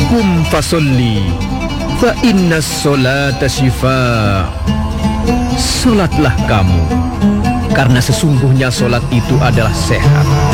Kum fasolli fa inna sholata shifa. Salatlah kamu, karena sesungguhnya solat itu adalah sehat.